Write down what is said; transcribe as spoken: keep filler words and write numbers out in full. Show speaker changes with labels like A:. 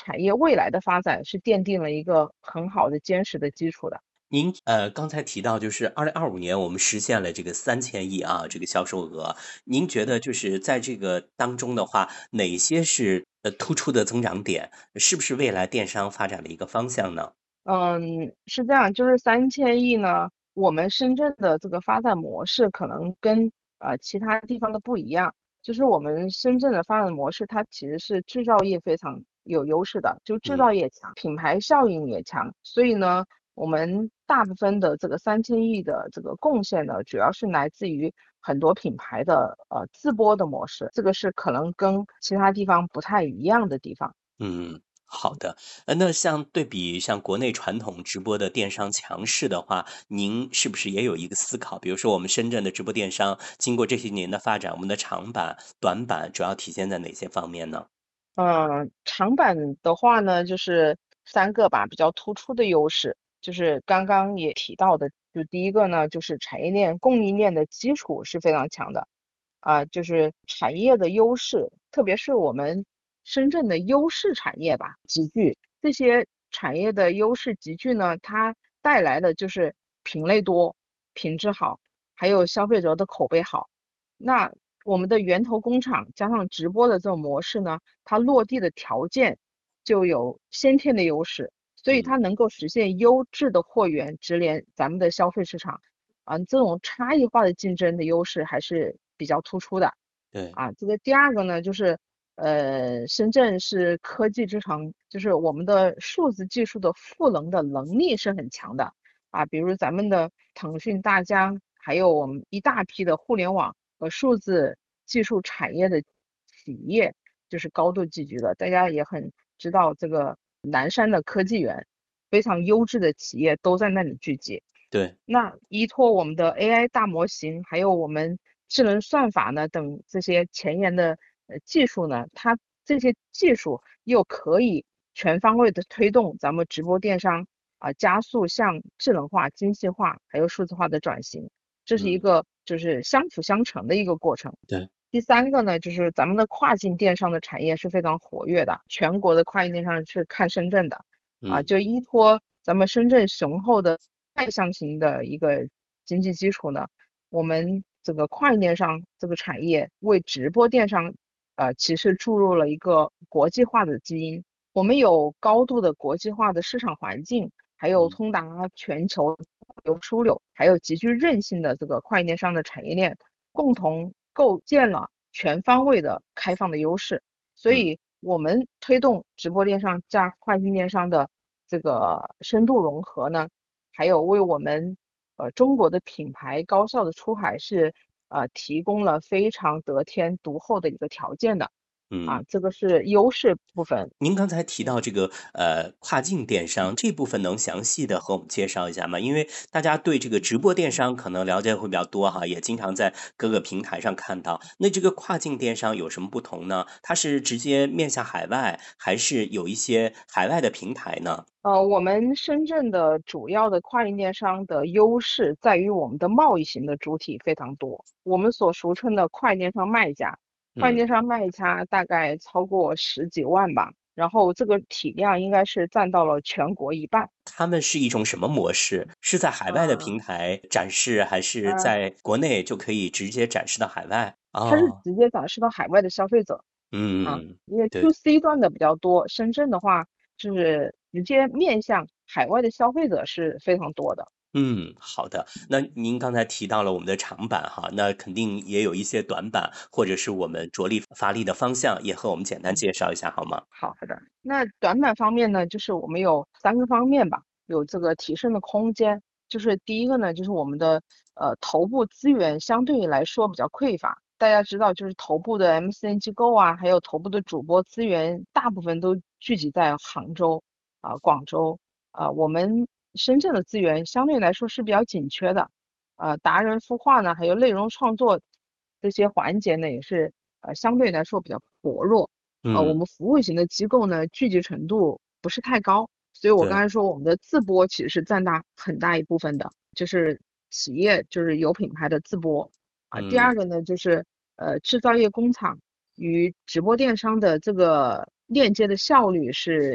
A: 产业未来的发展是奠定了一个很好的坚实的基础的。
B: 您呃刚才提到就是二零二五年我们实现了这个三千亿啊，这个销售额。您觉得就是在这个当中的话，哪些是呃突出的增长点？是不是未来电商发展的一个方向呢？
A: 嗯，是这样，就是三千亿呢，我们深圳的这个发展模式可能跟呃其他地方的不一样，就是我们深圳的发展模式，它其实是制造业非常有优势的，就制
B: 嗯。
A: 造业强，品牌效应也强，所以呢，我们大部分的这个三千亿的这个贡献呢，主要是来自于很多品牌的呃自播的模式，这个是可能跟其他地方不太一样的地方。
B: 嗯，好的。呃，那像对比像国内传统直播的电商强势的话，您是不是也有一个思考？比如说我们深圳的直播电商，经过这些年的发展，我们的长板、短板主要体现在哪些方面呢？
A: 嗯，长板的话呢，就是三个吧，比较突出的优势，就是刚刚也提到的，就第一个呢，就是产业链、供应链的基础是非常强的，啊，就是产业的优势，特别是我们深圳的优势产业吧，集聚，这些产业的优势集聚呢，它带来的就是品类多、品质好，还有消费者的口碑好。那我们的源头工厂加上直播的这种模式呢，它落地的条件就有先天的优势，所以
B: 嗯，
A: 它能够实现优质的货源直连咱们的消费市场。啊，这种差异化的竞争的优势还是比较突出的。
B: 对。
A: 啊，这个第二个呢，就是呃，深圳是科技之城，就是我们的数字技术的赋能的能力是很强的。啊，比如咱们的腾讯、大疆，还有我们一大批的互联网和数字技术产业的企业，就是高度聚集的。大家也很知道，这个南山的科技园，非常优质的企业都在那里聚集。
B: 对。
A: 那依托我们的 A I 大模型，还有我们智能算法呢等这些前沿的呃技术呢，它这些技术又可以全方位的推动咱们直播电商啊、加速向智能化、精细化还有数字化的转型，这是一
B: 嗯。
A: 个就是相辅相成的一个过程。
B: 对。
A: 第三个呢，就是咱们的跨境电商的产业是非常活跃的，全国的跨境电商是看深圳的。啊，
B: 嗯。
A: 就依托咱们深圳雄厚的外向型的一个经济基础呢，我们这个跨境电商这个产业为直播电商，呃，其实注入了一个国际化的基因。我们有高度的国际化的市场环境，还有
B: 嗯。
A: 通达全球流输流，还有极具韧性的这个跨境电商的产业链，共同构建了全方位的开放的优势。所
B: 嗯。
A: 以，我们推动直播电商加跨境电商的这个深度融合呢，还有为我们呃中国的品牌高效的出海是呃提供了非常得天独厚的一个条件的。啊，
B: 嗯。
A: 这个是优势部分。
B: 您刚才提到这个呃跨境电商这部分，能详细的和我们介绍一下吗？因为大家对这个直播电商可能了解会比较多哈，也经常在各个平台上看到。那这个跨境电商有什么不同呢？它是直接面向海外，还是有一些海外的平台呢？
A: 呃，我们深圳的主要的跨境电商的优势在于我们的贸易型的主体非常多，我们所俗称的跨境电商卖家，跨境
B: 嗯。
A: 电商卖家大概超过十几万吧，然后这个体量应该是占到了全国一半。
B: 他们是一种什么模式？是在海外的
A: 嗯
B: 平台展示，还是
A: 呃，
B: 在国内就可以直接展示到海外？
A: 它是
B: 哦。
A: 直接展示到海外的消费者。啊，
B: 嗯。
A: 因为
B: 对。
A: to C 端的比较多，深圳的话就是直接面向海外的消费者是非常多的。
B: 嗯，好的。那您刚才提到了我们的长板哈，那肯定也有一些短板，或者是我们着力发力的方向，也和我们简单介绍一下好吗？
A: 好的，那短板方面呢，就是我们有三个方面吧，有这个提升的空间。就是第一个呢，就是我们的呃头部资源相对来说比较匮乏。大家知道，就是头部的 M C N 机构啊，还有头部的主播资源，大部分都聚集在杭州啊、广州啊、我们深圳的资源相对来说是比较紧缺的。呃，达人孵化呢，还有内容创作这些环节呢，也是呃相对来说比较薄弱。呃，我
B: 嗯。
A: 们服务型的机构呢，聚集程度不是太高，所以我刚
B: 对。
A: 才说我们的自播其实是占大很大一部分的，就是企业就是有品牌的自播。啊，第
B: 嗯。
A: 二个呢，就是呃制造业工厂与直播电商的这个链接的效率是